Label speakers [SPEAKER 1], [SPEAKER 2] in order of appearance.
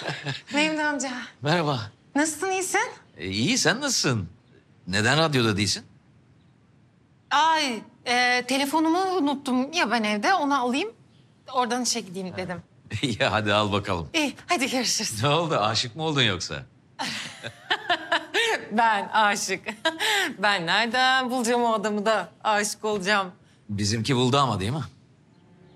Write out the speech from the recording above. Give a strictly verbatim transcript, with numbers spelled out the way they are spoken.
[SPEAKER 1] Mehmet amca.
[SPEAKER 2] Merhaba.
[SPEAKER 1] Nasılsın, iyisin?
[SPEAKER 2] E, iyi, sen nasılsın? Neden radyoda değilsin?
[SPEAKER 1] Ay, e, telefonumu unuttum ya ben evde. Onu alayım. Oradan işe gideyim dedim.
[SPEAKER 2] İyi, hadi al bakalım.
[SPEAKER 1] İyi, hadi görüşürüz.
[SPEAKER 2] Ne oldu, aşık mı oldun yoksa?
[SPEAKER 1] Ben aşık. Ben nereden bulacağım o adamı da aşık olacağım?
[SPEAKER 2] Bizimki buldu ama değil mi?